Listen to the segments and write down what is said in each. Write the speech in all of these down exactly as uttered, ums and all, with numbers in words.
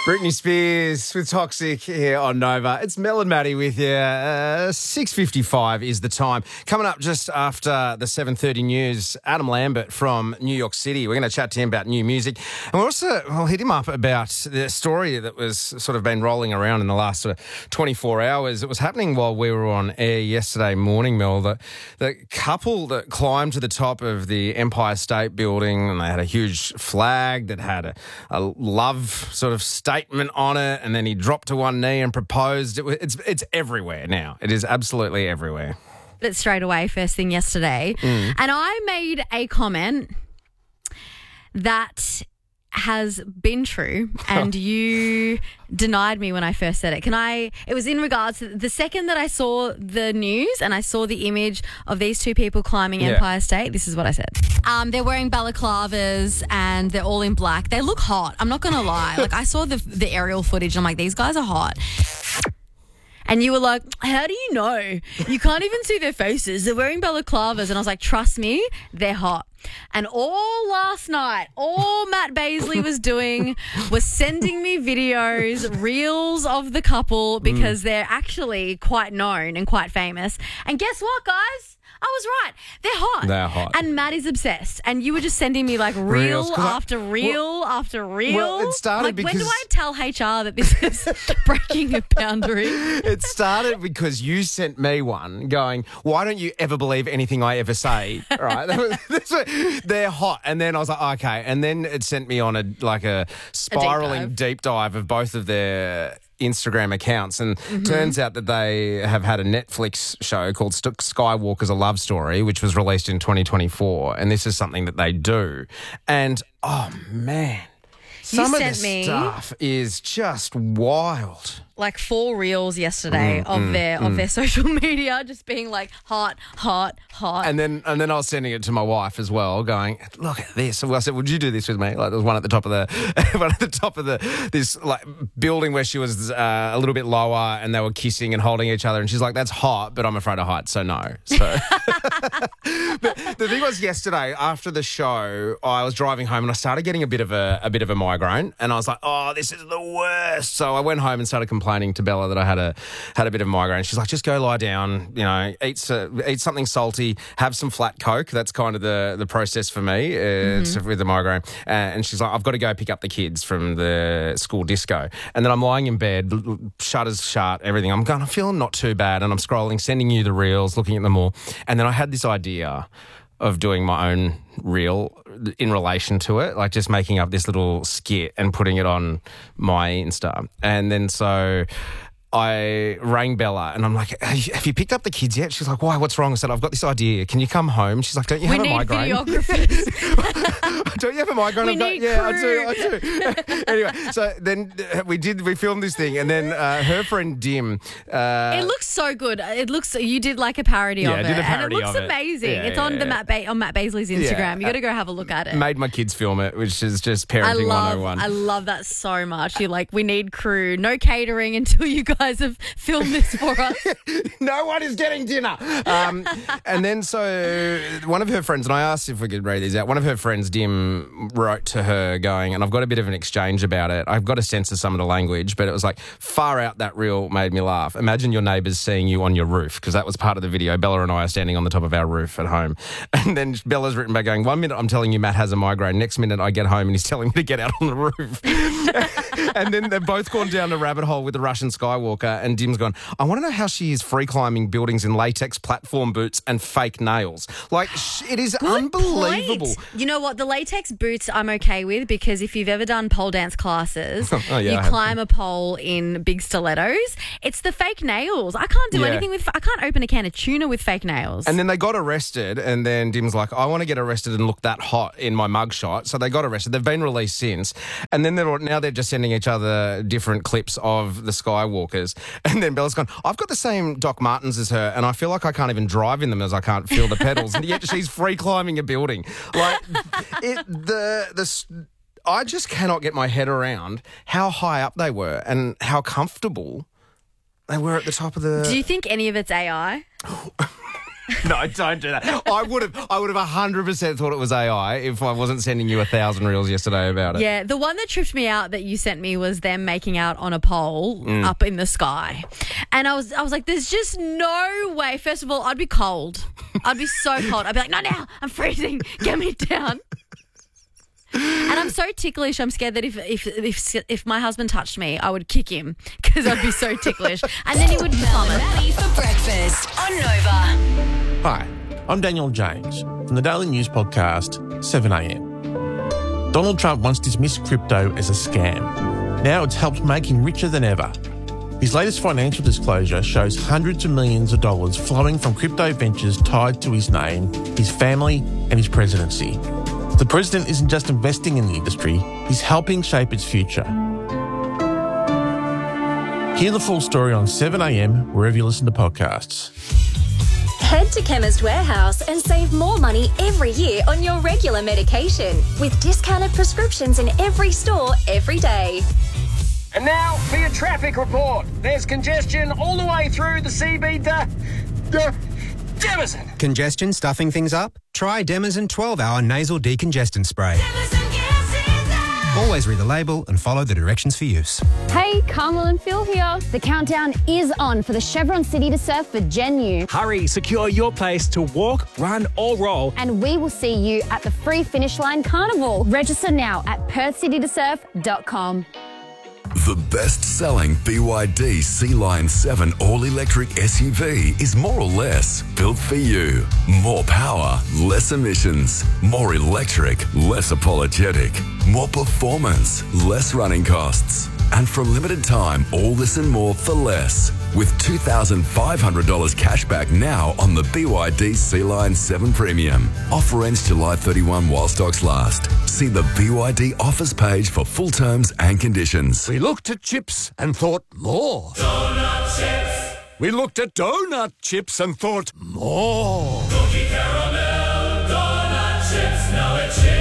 Britney Spears with Toxic here on Nova. It's Mel and Maddie with you. Uh, six fifty-five is the time. Coming up just after the seven thirty news, Adam Lambert from New York City. We're going to chat to him about new music. And we'll also we'll hit him up about the story that was sort of been rolling around in the last sort of twenty-four hours. It was happening while we were on air yesterday morning, Mel. The, the couple that climbed to the top of the Empire State Building, and they had a huge flag that had a, a love sort of statement on it, and then he dropped to one knee and proposed. It was, it's it's everywhere now. It is absolutely everywhere. It straight away first thing yesterday, mm. and I made a comment that has been true, and you denied me when I first said it. Can I? It was in regards to the second that I saw the news and I saw the image of these two people climbing yeah. Empire State. This is what I said. Um, they're wearing balaclavas and they're all in black. They look hot. I'm not gonna lie. Like I saw the the aerial footage. And I'm like, these guys are hot. And you were like, how do you know? You can't even see their faces. They're wearing balaclavas. And I was like, trust me, they're hot. And all last night, all Matt Baisley was doing was sending me videos, reels of the couple because mm. they're actually quite known and quite famous. And guess what, guys? I was right. They're hot. They're hot. And Matt is obsessed. And you were just sending me like reel Reels, after I, reel well, after reel. Well, it started like, because... when do I tell H R that this is breaking a boundary? It started because you sent me one going, why don't you ever believe anything I ever say? Right? That was, that's what, they're hot. And then I was like, okay. And then it sent me on a like a spiraling a deep, dive. deep dive of both of their Instagram accounts, and mm-hmm. turns out that they have had a Netflix show called St- Skywalker's A Love Story, which was released in twenty twenty-four, and this is something that they do. And, oh, man, some you of the sent me stuff is just wild. Like four reels yesterday mm, of mm, their mm. of their social media, just being like hot, hot, hot. And then and then I was sending it to my wife as well, going, look at this. So I said, would you do this with me? Like there was one at the top of the one at the top of the this like building where she was uh, a little bit lower, and they were kissing and holding each other. And she's like, that's hot, but I'm afraid of heights, so no. So but the thing was, yesterday after the show, I was driving home and I started getting a bit of a a bit of a migraine, and I was like, oh, this is the worst. So I went home and started complaining. Complaining to Bella that I had a had a bit of migraine. She's like, just go lie down, you know, eat uh, eat something salty, have some flat Coke. That's kind of the the process for me uh, mm-hmm. with the migraine. Uh, and she's like, I've got to go pick up the kids from the school disco. And then I'm lying in bed, shutters shut, everything. I'm going, I'm feeling not too bad, and I'm scrolling, sending you the reels, looking at them all. And then I had this idea of doing my own reel in relation to it, like just making up this little skit and putting it on my Insta. And then so I rang Bella and I'm like, have you picked up the kids yet? She's like, why? What's wrong? I said, I've got this idea. Can you come home? She's like, don't you we have a need migraine? Videographers. Don't you have a migraine? We I've need got, yeah, crew. I do. I do. Anyway, so then uh, we did. We filmed this thing, and then uh, her friend Dim. Uh, it looks so good. It looks. You did like a parody yeah, of I it, did a parody and it looks of it. amazing. Yeah, it's yeah, on yeah. the Matt ba- on Matt Baisley's Instagram. Yeah. You got to go have a look at it. Made my kids film it, which is just I parenting love. one oh one. I love that so much. You're like, we need crew. No catering until you guys have filmed this for us. No one is getting dinner. Um, and then so one of her friends, and I asked if we could read these out, one of her friends, Dim, wrote to her going, and I've got a bit of an exchange about it. I've got to censor some of the language, but it was like, far out, that reel made me laugh. Imagine your neighbours seeing you on your roof, because that was part of the video. Bella and I are standing on the top of our roof at home. And then Bella's written back going, one minute I'm telling you Matt has a migraine, next minute I get home and he's telling me to get out on the roof. And then they've both gone down the rabbit hole with the Russian Skywalker, and Dim's gone, I want to know how she is free climbing buildings in latex platform boots and fake nails. Like, it is Good unbelievable. Point. You know what? The latex boots I'm okay with, because if you've ever done pole dance classes, oh, yeah, you climb a pole in big stilettos. It's the fake nails. I can't do yeah. anything with, I can't open a can of tuna with fake nails. And then they got arrested, and then Dim's like, I want to get arrested and look that hot in my mugshot. So they got arrested. They've been released since. And then they're now they're just sending each other different clips of the Skywalkers. And then Bella's gone, I've got the same Doc Martens as her, and I feel like I can't even drive in them as I can't feel the pedals. And yet she's free climbing a building. Like, it, the the I just cannot get my head around how high up they were and how comfortable they were at the top of the... Do you think any of it's A I? No, don't do that. I would have I would have one hundred percent thought it was A I if I wasn't sending you a thousand reels yesterday about it. Yeah, the one that tripped me out that you sent me was them making out on a pole Mm. up in the sky. And I was I was like, there's just no way. First of all, I'd be cold. I'd be so cold. I'd be like, no, now, I'm freezing. Get me down. And I'm so ticklish. I'm scared that if if if if my husband touched me, I would kick him because I'd be so ticklish. And then he would Mel and vomit. Maddie for breakfast on Nova. Hi, I'm Daniel James from the Daily News podcast seven a m. Donald Trump once dismissed crypto as a scam. Now it's helped make him richer than ever. His latest financial disclosure shows hundreds of millions of dollars flowing from crypto ventures tied to his name, his family, and his presidency. The president isn't just investing in the industry, he's helping shape its future. Hear the full story on seven a m wherever you listen to podcasts. Head to Chemist Warehouse and save more money every year on your regular medication with discounted prescriptions in every store every day. And now for your traffic report. There's congestion all the way through the C B D. D- Demison. Congestion stuffing things up? Try Demison twelve hour nasal decongestant spray. Always read the label and follow the directions for use. Hey, Carmel and Phil here. The countdown is on for the Chevron City to Surf for Gen U. Hurry, secure your place to walk, run or roll. And we will see you at the Free Finish Line Carnival. Register now at perth city to surf dot com. The best-selling B Y D Sea Lion seven all-electric S U V is more or less built for you. More power, less emissions. More electric, less apologetic. More performance, less running costs. And for a limited time, all this and more for less. With two thousand five hundred dollars cash back now on the B Y D Sea Lion seven Premium. Offer ends July thirty-first while stocks last. See the B Y D offers page for full terms and conditions. We looked at chips and thought more. Donut chips. We looked at donut chips and thought more. Cookie caramel donut chips. Now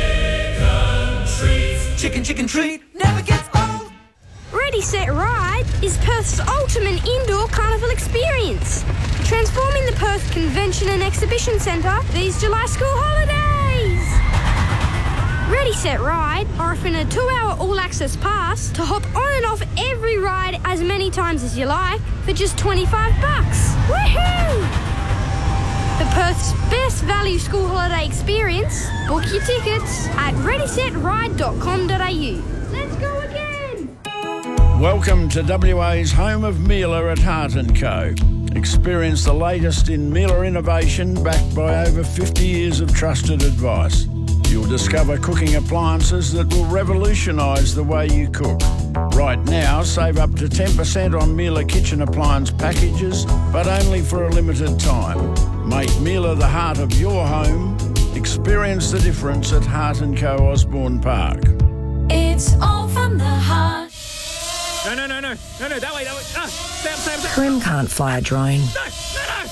a chicken treat. Chicken, chicken treat never gets old. Ready, Set, Ride is Perth's ultimate indoor carnival experience. Transforming the Perth Convention and Exhibition Centre these July school holidays. Ready, Set, Ride are offering a two-hour all-access pass to hop on and off every ride as many times as you like for just twenty-five bucks. Woohoo! The Perth's best value school holiday experience. Book your tickets at ready set ride dot com dot a u. Let's go again! Welcome to W A's home of Miele at Hart and Co. Experience the latest in Miele innovation backed by over fifty years of trusted advice. You'll discover cooking appliances that will revolutionise the way you cook. Right now, save up to ten percent on Miele kitchen appliance packages, but only for a limited time. Make Miele the heart of your home. Experience the difference at Hart and Co Osborne Park. It's all from the heart. No, no, no, no, no, no, that way, that way. Ah, stop, stop, stop. Karim can't fly a drone. No, no, no.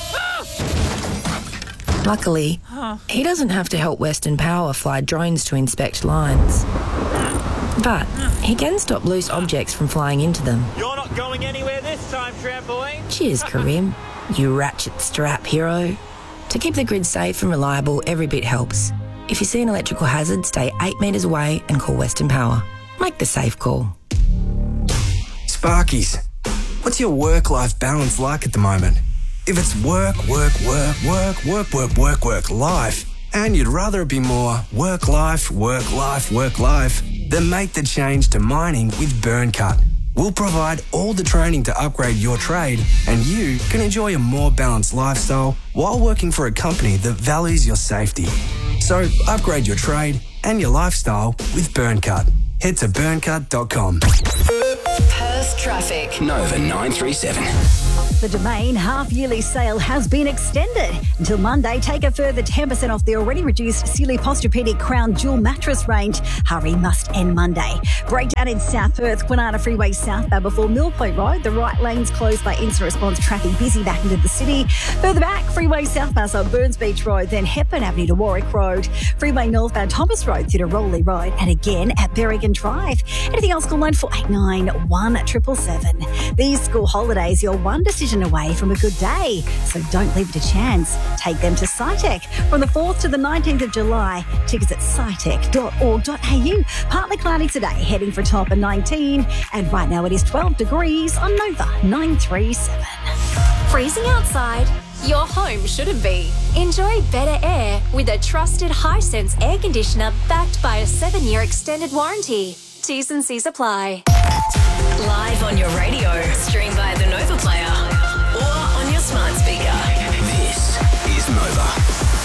Ah. Luckily, Huh. he doesn't have to help Western Power fly drones to inspect lines. But he can stop loose objects from flying into them. You're not going anywhere this time, trampoline. Cheers, Karim, you ratchet strap hero. To keep the grid safe and reliable, every bit helps. If you see an electrical hazard, stay eight metres away and call Western Power. Make the safe call. Sparkies, what's your work-life balance like at the moment? If it's work, work, work, work, work, work, work, work, life, and you'd rather it be more work, life, work, life, work, life, then make the change to mining with BurnCut. We'll provide all the training to upgrade your trade, and you can enjoy a more balanced lifestyle while working for a company that values your safety. So upgrade your trade and your lifestyle with BurnCut. Head to burn cut dot com. Perth traffic. Nova nine three seven. The Domain half-yearly sale has been extended until Monday. Take a further ten percent off the already reduced Sealy Posturepedic Crown Dual Mattress range. Hurry must end Monday. Breakdown in South Perth, Kwinana Freeway southbound before Mill Point Road. The right lane's closed by instant response traffic, busy back into the city. Further back, Freeway southbound on Burns Beach Road, then Hepburn Avenue to Warwick Road. Freeway northbound Thomas Road through to Rowley Road, and again at Berrigan Drive. Anything else, call nine four eight nine, one seven seven seven. These school holidays, you're one decision away from a good day, so don't leave it to chance. Take them to SciTech from the fourth to the nineteenth of July. Tickets at scitech dot org dot a u. Partly cloudy today, heading for top of nineteen, and right now it is twelve degrees on Nova nine three seven. Freezing outside? Your home shouldn't be. Enjoy better air with a trusted Hisense air conditioner backed by a seven-year extended warranty. T's and C's apply. Live on your radio, stream by the Nova Player, or on your smart speaker. This is Nova.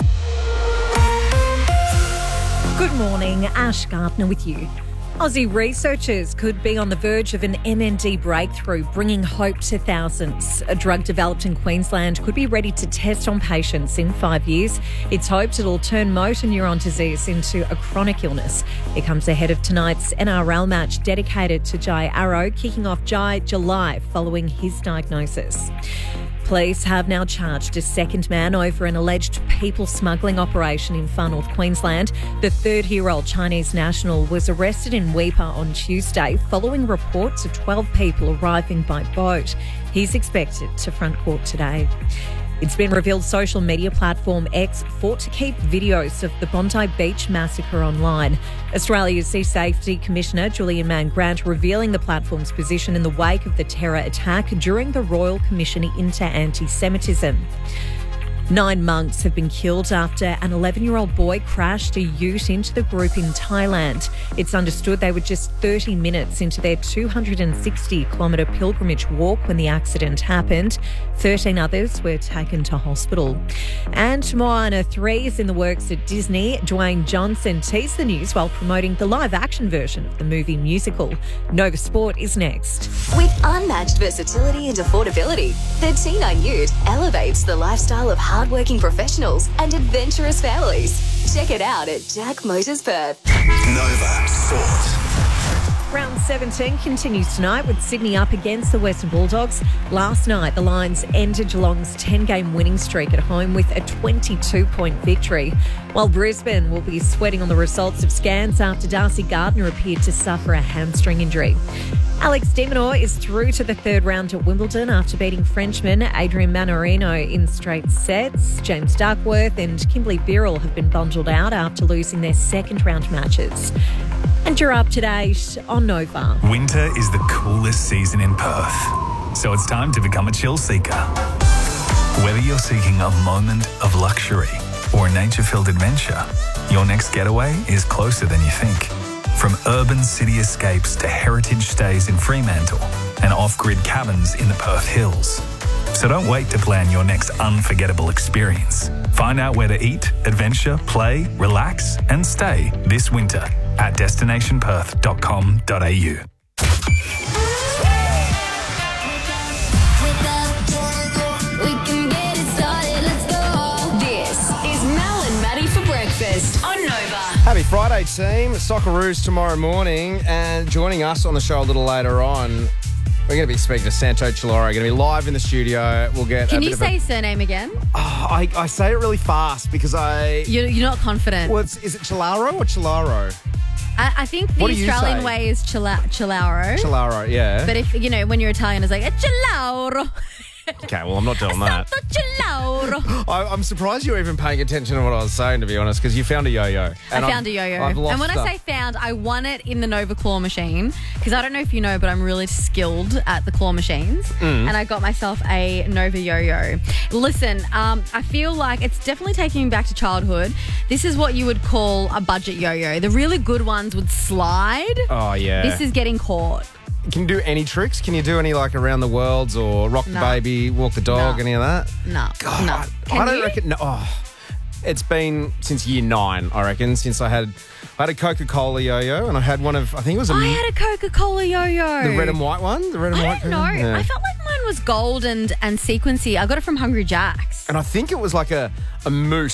Good morning, Ash Gardner with you. Aussie researchers could be on the verge of an M N D breakthrough, bringing hope to thousands. A drug developed in Queensland could be ready to test on patients in five years. It's hoped it'll turn motor neuron disease into a chronic illness. It comes ahead of tonight's N R L match dedicated to Jai Arrow, kicking off Jai July following his diagnosis. Police have now charged a second man over an alleged people smuggling operation in far north Queensland. The thirty-year-old Chinese national was arrested in Weipa on Tuesday following reports of twelve people arriving by boat. He's expected to front court today. It's been revealed social media platform X fought to keep videos of the Bondi Beach massacre online. Australia's Sea Safety Commissioner Julian Mann-Grant revealing the platform's position in the wake of the terror attack during the Royal Commission into Anti-Semitism. Nine monks have been killed after an eleven-year-old boy crashed a ute into the group in Thailand. It's understood they were just thirty minutes into their two hundred sixty kilometre pilgrimage walk when the accident happened. thirteen others were taken to hospital. And Moana three is in the works at Disney. Dwayne Johnson teased the news while promoting the live-action version of the movie musical. Nova Sport is next. With unmatched versatility and affordability, the T nine Ute elevates the lifestyle of hardworking professionals and adventurous families. Check it out at Jack Motors Perth. Nova Sport. Round seventeen continues tonight with Sydney up against the Western Bulldogs. Last night, the Lions ended Geelong's ten-game winning streak at home with a twenty-two point victory, while Brisbane will be sweating on the results of scans after Darcy Gardner appeared to suffer a hamstring injury. Alex de Minaur is through to the third round at Wimbledon after beating Frenchman Adrian Mannarino in straight sets. James Duckworth and Kimberly Birrell have been bundled out after losing their second round matches. And you're up to date on Nova. Winter is the coolest season in Perth, so it's time to become a chill seeker. Whether you're seeking a moment of luxury or a nature-filled adventure, your next getaway is closer than you think. From urban city escapes to heritage stays in Fremantle and off-grid cabins in the Perth Hills. So don't wait to plan your next unforgettable experience. Find out where to eat, adventure, play, relax and stay this winter at destination perth dot com dot a u. Happy Friday, team. Socceroos tomorrow morning. And joining us on the show a little later on, we're going to be speaking to Santo Chiloro. Going to be live in the studio. We'll get. Can a you bit say of a, his surname again? Oh, I, I say it really fast because I. You're, you're not confident. Well, it's, is it Chilaro or Chilaro? I, I think the What do you Australian say? way is chila- Chilaro. Chilaro, yeah. But if, you know, when you're Italian, it's like, a Chilaro. Okay, well, I'm not doing that. Chilaro. I, I'm surprised you were even paying attention to what I was saying, to be honest, because you found a yo-yo. I And found I've- a yo-yo. I've lost And when stuff. I say found, I won it in the Nova claw machine because I don't know if you know, but I'm really skilled at the claw machines. Mm. And I got myself a Nova yo-yo. Listen, um, I feel like it's definitely taking me back to childhood. This is what you would call a budget yo-yo. The really good ones would slide. Oh, yeah. This is getting caught. Can you do any tricks? Can you do any, like, around the worlds or rock the No. baby, walk the dog, No. any of that? No. God, no. I, Can I don't you? reckon. No, oh, it's been since year nine, I reckon, since I had I had a Coca-Cola yo-yo and I had one of, I think it was a, I had a Coca-Cola yo-yo. the red and white one. The red and I white don't know. Coca- yeah. I felt like mine was gold and, and sequency. I got it from Hungry Jack's. And I think it was like a, a mousse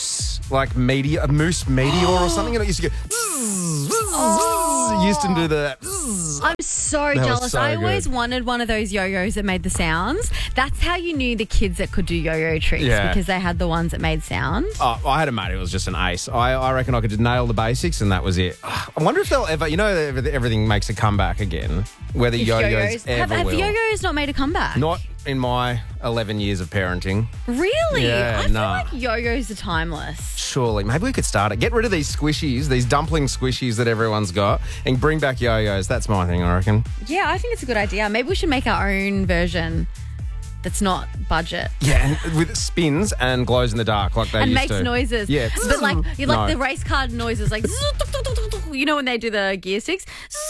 like meteor, a moose meteor or something, and it used to go. Oh. It used to do the. I'm so That was jealous. so I always good. wanted one of those yo-yos that made the sounds. That's how you knew the kids that could do yo-yo tricks Yeah. because they had the ones that made sound. Oh, I had a mate who was just an ace. I, I reckon I could nail the basics, and that was it. I wonder if they'll ever, you know, everything makes a comeback again. Whether If yo-yos, ever have, have will. yo-yos not made a comeback? Not in my eleven years of parenting. Really? Yeah, I feel nah. like yo-yos are timeless. Surely. Maybe we could start it. Get rid of these squishies, these dumpling squishies that everyone's got, and bring back yo-yos. That's my thing, I reckon. Yeah, I think it's a good idea. Maybe we should make our own version that's not budget. Yeah, and with spins and glows in the dark like they and used makes to. noises. Yeah. But like you like No. the race car noises, like you know when they do the gear sticks?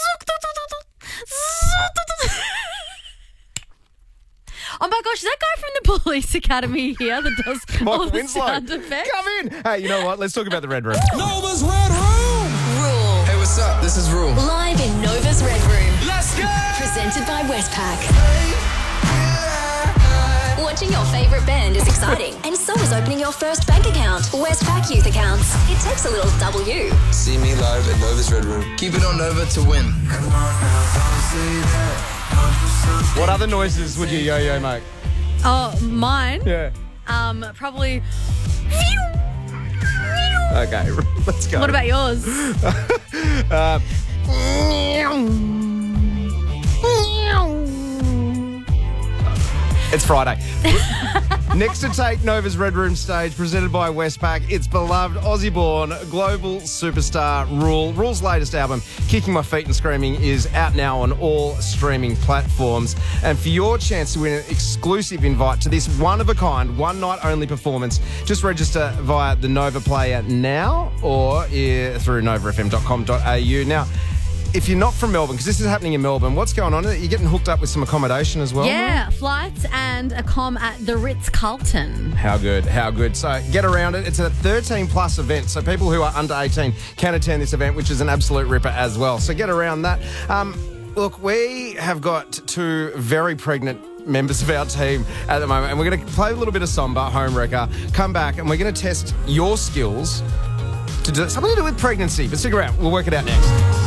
Oh my gosh, is that guy from the police academy here that does Michael all the Winslow. sound effects? Come in. Hey, you know what? Let's talk about the Red Room. Nova's Red Room. Rule. Hey, what's up? This is Rule. Live in Nova's Red Room. Let's go. Presented by Westpac. Watching your favourite band is exciting, and so is opening your first bank account. Westpac Youth Accounts. It takes a little W. See me live at Nova's Red Room. Keep it on Nova to win. What other noises would you yo-yo make? Oh, mine? Yeah. Um, probably. Okay, let's go. What about yours? uh, It's Friday. Next to take Nova's Red Room stage, presented by Westpac, it's beloved Aussie-born global superstar Rule. Rule's latest album, Kicking My Feet and Screaming, is out now on all streaming platforms. And for your chance to win an exclusive invite to this one-of-a-kind, one-night-only performance, just register via the Nova Player now or uh, through nova f m dot com dot a u. Now, if you're not from Melbourne, because this is happening in Melbourne, what's going on? You're getting hooked up with some accommodation as well? Yeah, flights and a com at the Ritz-Carlton. How good, how good. So get around it. It's a thirteen plus event, so people who are under eighteen can attend this event, which is an absolute ripper as well. So get around that. Um, look, we have got two very pregnant members of our team at the moment, and we're going to play a little bit of Somba, Home Wrecker, come back, and we're going to test your skills to do something to do with pregnancy. But stick around, we'll work it out next.